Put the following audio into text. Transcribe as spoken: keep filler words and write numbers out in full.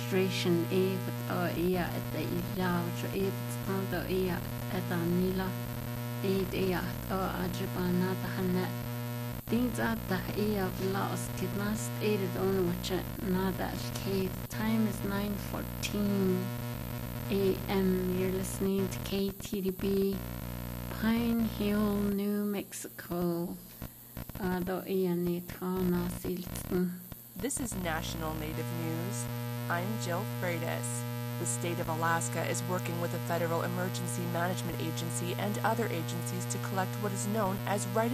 administration evet o ia at ila so evet ando ia at anila it ia o ajibana tahana things at the ia lost kidnast aided on which nada cave time is nine fourteen a m. You're listening to K T D B Pine Hill, New Mexico. Ado ia ni tana silten. This is National Native News. I'm Jill Freitas. The state of Alaska is working with the Federal Emergency Management Agency and other agencies to collect what is known as right